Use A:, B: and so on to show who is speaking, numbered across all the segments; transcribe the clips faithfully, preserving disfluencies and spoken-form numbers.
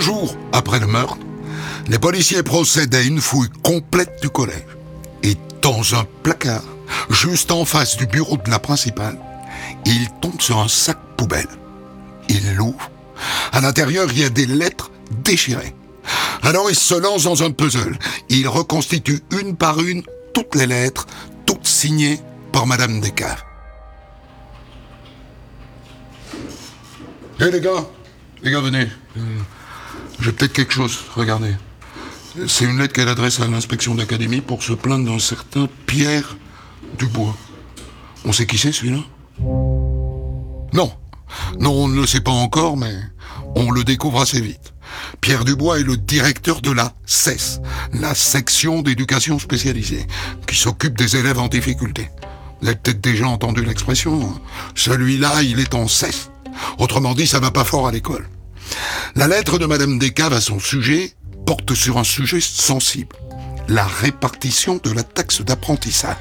A: jours après le meurtre, les policiers procèdent à une fouille complète du collège. Et dans un placard, juste en face du bureau de la principale, ils tombent sur un sac poubelle. Ils l'ouvrent. À l'intérieur, il y a des lettres déchirées. Alors ils se lancent dans un puzzle. Ils reconstituent une par une toutes les lettres, toutes signées par Madame Descaves. Hé hey, les gars, les gars venez. Euh, j'ai peut-être quelque chose, regardez. C'est une lettre qu'elle adresse à l'inspection d'académie pour se plaindre d'un certain Pierre Dubois. On sait qui c'est celui-là ? Non, non, on ne le sait pas encore, mais on le découvre assez vite. Pierre Dubois est le directeur de la C E S, la section d'éducation spécialisée, qui s'occupe des élèves en difficulté. Vous avez peut-être déjà entendu l'expression, hein. Celui-là, il est en C E S. Autrement dit, ça va pas fort à l'école. La lettre de Madame Descaves à son sujet porte sur un sujet sensible, la répartition de la taxe d'apprentissage.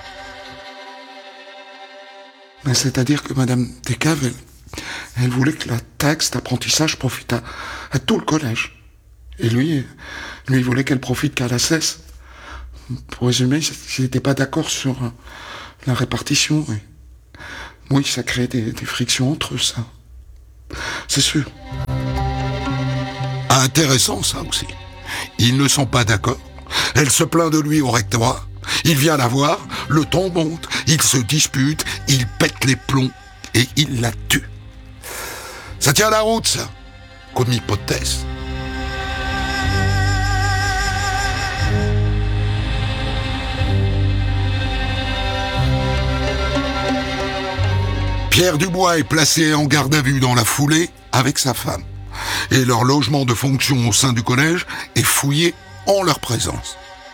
A: Ben, c'est-à-dire que Madame Descaves, elle, elle voulait que la taxe d'apprentissage profite à, à tout le collège. Et lui, lui, il voulait qu'elle profite qu'à la C E S. Pour résumer, il n'était pas d'accord sur euh, la répartition. Et... oui, ça crée des, des frictions entre eux, ça. C'est sûr. Intéressant, ça aussi. Ils ne sont pas d'accord. Elle se plaint de lui au rectorat. Il vient la voir, le ton monte, ils se disputent, il pète les plombs et il la tue. Ça tient la route, ça, comme hypothèse. Pierre Dubois est placé en garde à vue dans la foulée avec sa femme. Et leur logement de fonction au sein du collège est fouillé en leur présence.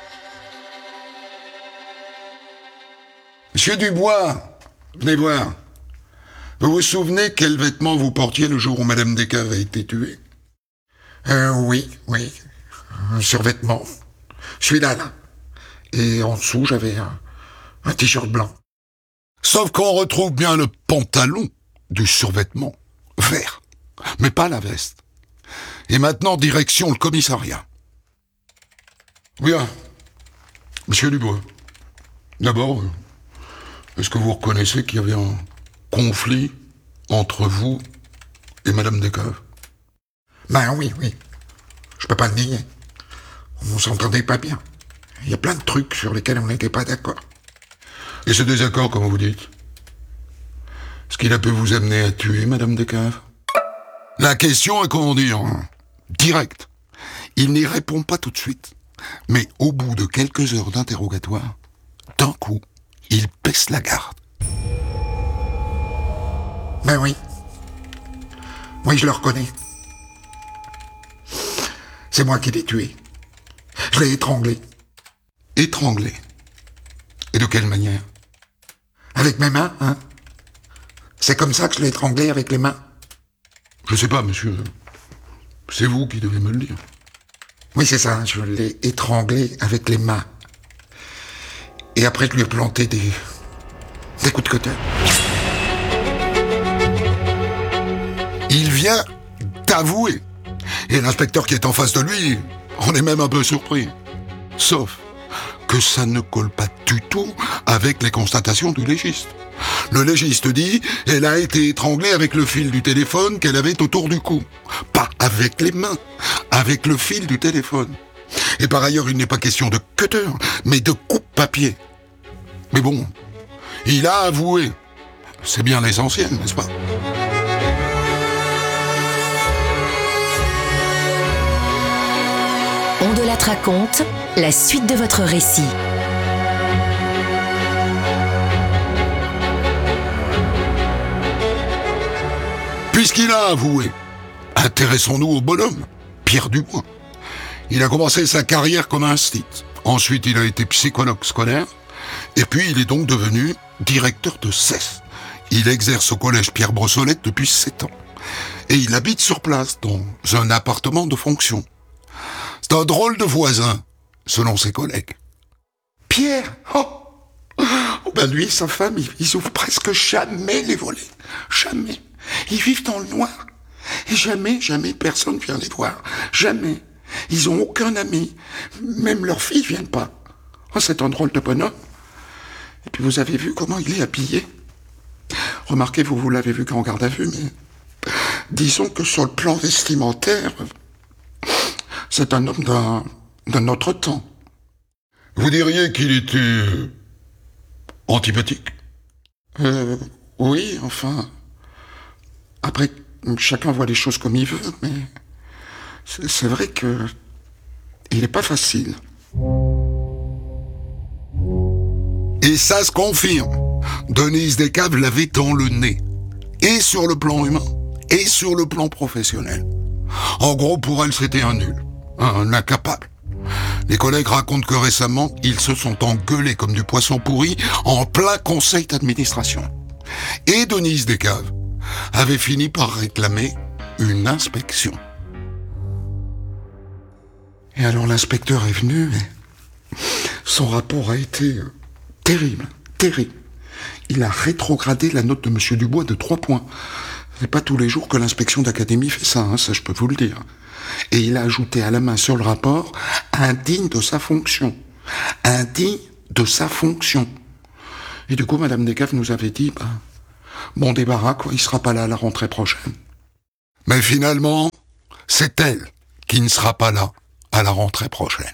A: Monsieur Dubois, venez voir. Vous vous souvenez quels vêtements vous portiez le jour où Madame Descaves a été tuée ? Euh, oui, oui. Un survêtement. Celui-là, là. Et en dessous, j'avais un, un t-shirt blanc. Sauf qu'on retrouve bien le pantalon du survêtement vert, mais pas la veste. Et maintenant, direction le commissariat. Bien. Monsieur Dubois, d'abord, est-ce que vous reconnaissez qu'il y avait un conflit entre vous et Madame Descaves ? Ben oui, oui. Je peux pas le nier. On s'entendait pas bien. Il y a plein de trucs sur lesquels on n'était pas d'accord. Et ce désaccord, comme vous dites, est-ce qu'il a pu vous amener à tuer Madame Descaves ? La question est, comment dire, directe. Il n'y répond pas tout de suite. Mais au bout de quelques heures d'interrogatoire, d'un coup, il baisse la garde. Ben oui. Oui, je le reconnais. C'est moi qui l'ai tué. Je l'ai étranglé. Étranglé ? Et de quelle manière ? Avec mes mains, hein ? C'est comme ça que je l'ai étranglé, avec les mains. Je sais pas, monsieur. C'est vous qui devez me le dire. Oui, c'est ça, je l'ai étranglé avec les mains. Et après, je lui ai planté des... des coups de cutter. Il vient d'avouer. Et l'inspecteur qui est en face de lui, on est même un peu surpris. Sauf que ça ne colle pas du tout avec les constatations du légiste. Le légiste dit, elle a été étranglée avec le fil du téléphone qu'elle avait autour du cou. Pas avec les mains, avec le fil du téléphone. Et par ailleurs, il n'est pas question de cutter, mais de coupe-papier. Mais bon, il a avoué. C'est bien l'essentiel, n'est-ce pas ?
B: On de la raconte, la suite de votre récit.
A: Puisqu'il a avoué, intéressons-nous au bonhomme, Pierre Dubois. Il a commencé sa carrière comme instit. Ensuite, il a été psychologue scolaire. Et puis, il est donc devenu directeur de C E S. Il exerce au collège Pierre Brossolette depuis sept ans. Et il habite sur place, dans un appartement de fonction. C'est un drôle de voisin, selon ses collègues. Pierre, oh, oh ben lui et sa femme, ils, ils ouvrent presque jamais les volets. Jamais. Ils vivent dans le noir. Et jamais, jamais personne vient les voir. Jamais. Ils ont aucun ami. Même leurs filles viennent pas. Oh, c'est un drôle de bonhomme. Et puis vous avez vu comment il est habillé. Remarquez, vous, vous l'avez vu qu'en garde à vue, mais disons que sur le plan vestimentaire, c'est un homme d'un, d'un autre temps.
C: Vous diriez qu'il était antipathique?
A: Euh, oui, enfin... Après, chacun voit les choses comme il veut, mais... C'est, c'est vrai que... Il n'est pas facile.
C: Et ça se confirme. Denise Descaves l'avait dans le nez. Et sur le plan humain, et sur le plan professionnel. En gros, pour elle, c'était un nul. Un incapable. Les collègues racontent que récemment, ils se sont engueulés comme du poisson pourri en plein conseil d'administration. Et Denise Descaves avait fini par réclamer une inspection.
A: Et alors l'inspecteur est venu et son rapport a été terrible, terrible. Il a rétrogradé la note de Monsieur Dubois de trois points. C'est pas tous les jours que l'inspection d'académie fait ça, hein, ça je peux vous le dire. Et il a ajouté à la main sur le rapport « indigne de sa fonction ». Indigne de sa fonction. Et du coup, Madame Descaves nous avait dit bah, « bon débarras, quoi, il sera pas là à la rentrée prochaine ».
C: Mais finalement, c'est elle qui ne sera pas là à la rentrée prochaine.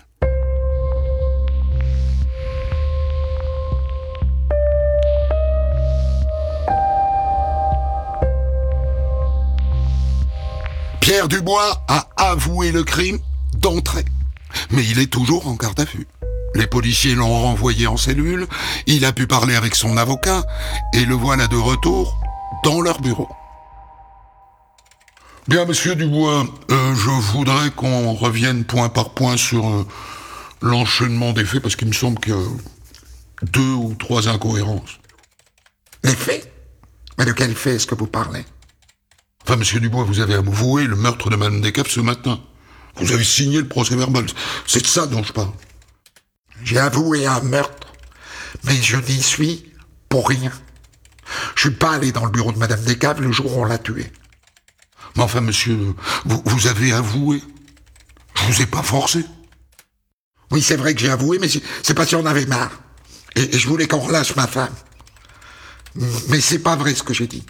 C: Pierre Dubois a avoué le crime d'entrée. Mais il est toujours en garde à vue. Les policiers l'ont renvoyé en cellule, il a pu parler avec son avocat, et le voilà de retour dans leur bureau.
A: Bien, Monsieur Dubois, euh, je voudrais qu'on revienne point par point sur euh, l'enchaînement des faits, parce qu'il me semble qu'il y a deux ou trois incohérences. Les faits? Mais de quels faits est-ce que vous parlez?
C: Enfin, Monsieur Dubois, vous avez avoué le meurtre de Madame Descaves ce matin. Vous avez signé le procès-verbal. C'est de ça dont je parle.
A: J'ai avoué un meurtre, mais je n'y suis pour rien. Je suis pas allé dans le bureau de Madame Descaves le jour où on l'a tuée.
C: Mais enfin, monsieur, vous, vous avez avoué. Je vous ai pas forcé.
A: Oui, c'est vrai que j'ai avoué, mais c'est, c'est pas si on avait marre. Et, et je voulais qu'on relâche ma femme. Mais c'est pas vrai ce que j'ai dit.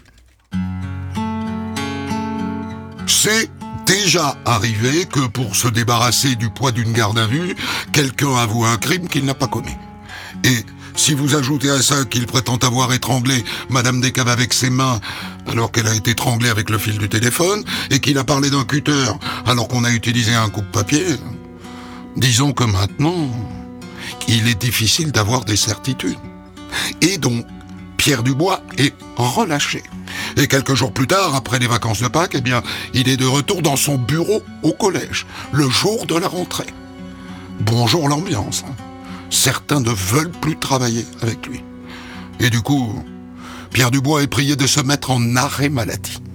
C: C'est déjà arrivé que pour se débarrasser du poids d'une garde à vue, quelqu'un avoue un crime qu'il n'a pas commis. Et si vous ajoutez à ça qu'il prétend avoir étranglé Madame Descaves avec ses mains alors qu'elle a été étranglée avec le fil du téléphone et qu'il a parlé d'un cutter alors qu'on a utilisé un coupe-papier, disons que maintenant, il est difficile d'avoir des certitudes. Et donc, Pierre Dubois est relâché. Et quelques jours plus tard, après les vacances de Pâques, eh bien, il est de retour dans son bureau au collège, le jour de la rentrée. Bonjour l'ambiance. Hein. Certains ne veulent plus travailler avec lui. Et du coup, Pierre Dubois est prié de se mettre en arrêt maladie.